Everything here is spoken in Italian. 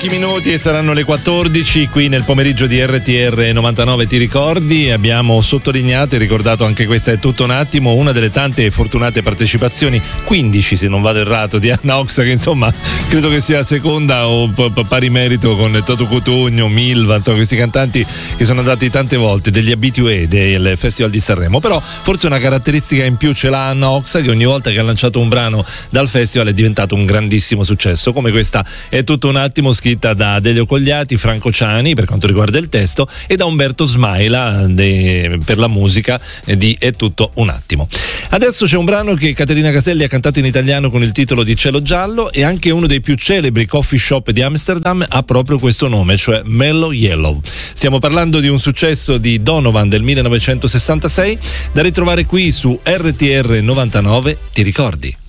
pochi minuti e saranno le 14 qui nel pomeriggio di RTR 99. Ti ricordi? Abbiamo sottolineato e ricordato anche questa è tutto un attimo, una delle tante fortunate partecipazioni, 15 se non vado errato, di Anna Oxa, che insomma credo che sia seconda o pari merito con Toto Cutugno, Milva, insomma questi cantanti che sono andati tante volte, degli abitué del Festival di Sanremo. Però forse una caratteristica in più ce l'ha Anna Oxa, che ogni volta che ha lanciato un brano dal festival è diventato un grandissimo successo, come questa è tutto un attimo, scritta da Delio Cogliati, Franco Ciani per quanto riguarda il testo e da Umberto Smaila per la musica di È tutto un attimo. Adesso c'è un brano che Caterina Caselli ha cantato in italiano con il titolo di Cielo Giallo, e anche uno dei più celebri coffee shop di Amsterdam ha proprio questo nome, cioè Mellow Yellow. Stiamo parlando di un successo di Donovan del 1966, da ritrovare qui su RTR 99. Ti ricordi?